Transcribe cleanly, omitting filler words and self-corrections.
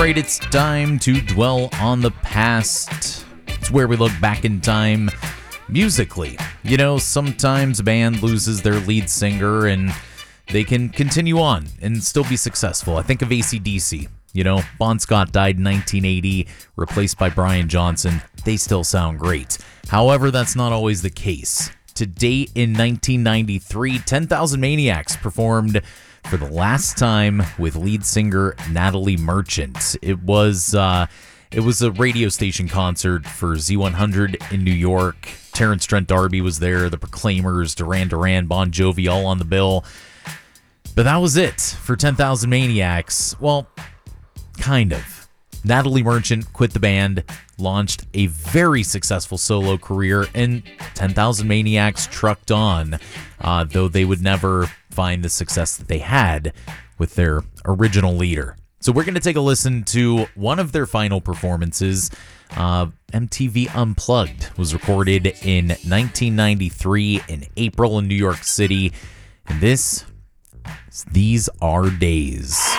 right, it's time to dwell on the past. It's where we look back in time musically. You know, sometimes a band loses their lead singer and they can continue on and still be successful. I think of AC/DC. You know, Bon Scott died in 1980, replaced by Brian Johnson. They still sound great. However, that's not always the case. To date, in 1993, 10,000 Maniacs performed for the last time with lead singer Natalie Merchant. It was a radio station concert for Z100 in New York. Terrence Trent D'Arby was there, the Proclaimers, Duran Duran, Bon Jovi, all on the bill. But that was it for 10,000 Maniacs. Well, kind of. Natalie Merchant quit the band, launched a very successful solo career, and 10,000 Maniacs trucked on, though they would never find the success that they had with their original leader. So we're going to take a listen to one of their final performances. MTV Unplugged was recorded in 1993 in April in New York City, and this is These Are Days.